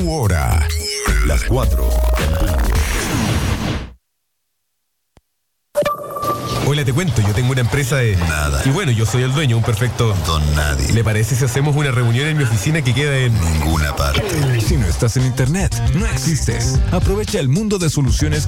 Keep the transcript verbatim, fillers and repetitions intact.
Tu hora. Las cuatro. Hola, te cuento, yo tengo una empresa de... Nada. Y bueno, yo soy el dueño, un perfecto... Don nadie. ¿Le parece si hacemos una reunión en mi oficina que queda en... Ninguna parte. Si no estás en internet, no existes. Aprovecha el mundo de soluciones